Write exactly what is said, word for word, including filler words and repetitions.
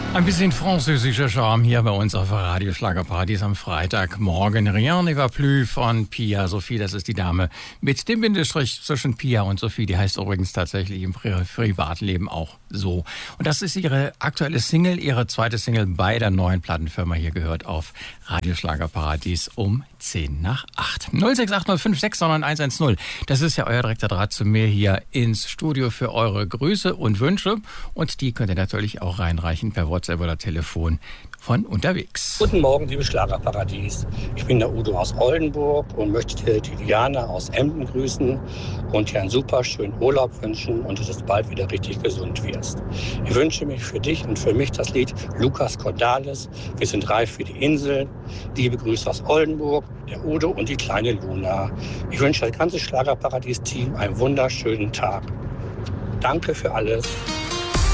Ein bisschen französischer Charme hier bei uns auf Radio Schlagerparadies am Freitagmorgen. Rien ne va plus von Pia Sophie, das ist die Dame mit dem Bindestrich zwischen Pia und Sophie. Die heißt übrigens tatsächlich im Pri- Privatleben auch so. Und das ist ihre aktuelle Single, ihre zweite Single bei der neuen Plattenfirma. Hier gehört auf Radio Schlagerparadies um zehn nach acht. null sechs acht null fünf sechs neun eins eins null. Das ist ja euer direkter Draht zu mir hier ins Studio für eure Grüße und Wünsche. Und die könnt ihr natürlich auch reinreichen per WhatsApp oder Telefon von unterwegs. Guten Morgen, liebes Schlagerparadies. Ich bin der Udo aus Oldenburg und möchte die Diana aus Emden grüßen und dir einen super schönen Urlaub wünschen und dass du bald wieder richtig gesund wirst. Ich wünsche mich für dich und für mich das Lied Lucas Cordalis. Wir sind reif für die Insel. Liebe Grüße aus Oldenburg, der Udo und die kleine Luna. Ich wünsche das ganze Schlagerparadies-Team einen wunderschönen Tag. Danke für alles.